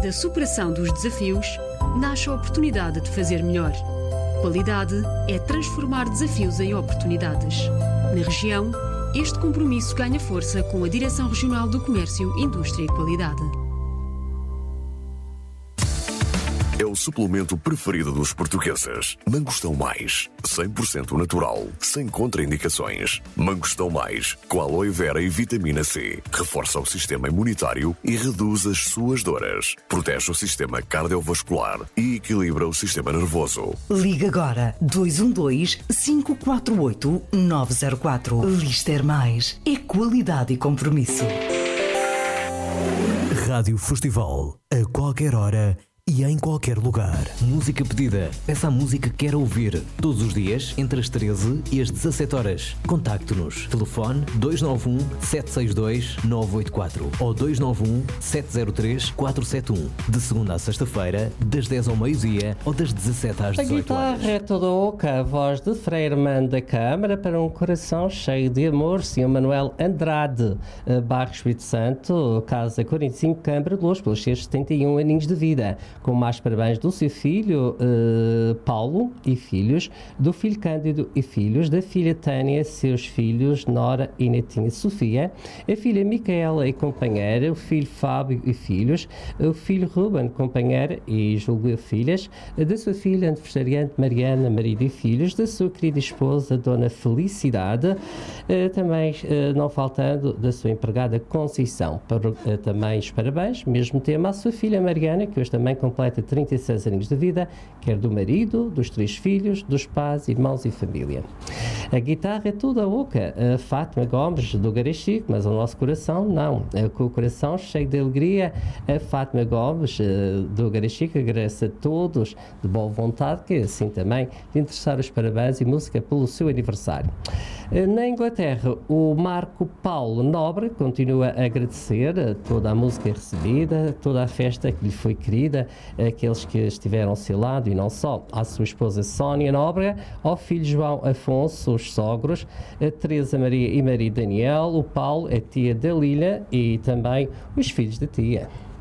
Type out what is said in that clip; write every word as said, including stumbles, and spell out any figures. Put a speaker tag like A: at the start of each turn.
A: da superação dos desafios, nasce a oportunidade de fazer melhor. Qualidade é transformar desafios em oportunidades. Na região, este compromisso ganha força com a Direção Regional do Comércio, Indústria e Qualidade.
B: É o suplemento preferido dos portugueses. Mangostão Mais, cem por cento natural, sem contraindicações. Mangostão Mais, com aloe vera e vitamina C. Reforça o sistema imunitário e reduz as suas dores. Protege o sistema cardiovascular e equilibra o sistema nervoso.
C: Liga agora dois um dois, cinco quatro oito, nove zero quatro. Lister Mais é qualidade e compromisso.
D: Rádio Festival, a qualquer hora e em qualquer lugar. Música pedida. Peça a música que quer ouvir. Todos os dias, entre as treze e as dezassete horas. Contacte-nos. Telefone dois nove um, sete seis dois, nove oito quatro ou dois nove um, sete zero três, quatro sete um. De segunda a sexta-feira, das dez ao meio-dia ou das dezassete às dezoito horas.
E: A guitarra é toda oca, a voz de Freirman da Câmara para um coração cheio de amor. senhor Manuel Andrade, Barros Espírito Santo, Casa quarenta e cinco, Câmara de Luz, pelos seus setenta e um aninhos de vida. Com mais parabéns do seu filho uh, Paulo e filhos, do filho Cândido e filhos, da filha Tânia, seus filhos Nora e netinha Sofia, a filha Micaela e companheira, o filho Fábio e filhos, o filho Ruben, companheira e julgo filhas, da sua filha aniversariante Mariana, marido e filhos, da sua querida esposa Dona Felicidade, uh, também uh, não faltando da sua empregada Conceição. Para, uh, também os parabéns, mesmo tema à sua filha Mariana, que hoje também completa trinta e seis anos de vida, quer do marido, dos três filhos, dos pais, irmãos e família. A guitarra é toda oca, a Fátima Gomes do Garachico, mas o nosso coração não. Com o coração cheio de alegria, a Fátima Gomes do Garachico agradece a todos de boa vontade, que assim também de interessar os parabéns e música pelo seu aniversário. Na Inglaterra, o Marco Paulo Nobre continua a agradecer toda a música recebida, toda a festa que lhe foi querida, aqueles que estiveram ao seu lado e não só, à sua esposa Sónia Nóbrega, ao filho João Afonso, os sogros, a Teresa Maria e marido Daniel, o Paulo, a tia da Lília e também os filhos da tia.